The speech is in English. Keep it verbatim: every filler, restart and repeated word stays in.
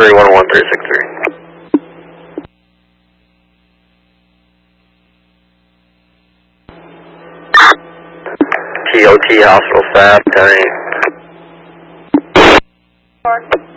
three one one three six three. T O T Hospital F A B ten eight.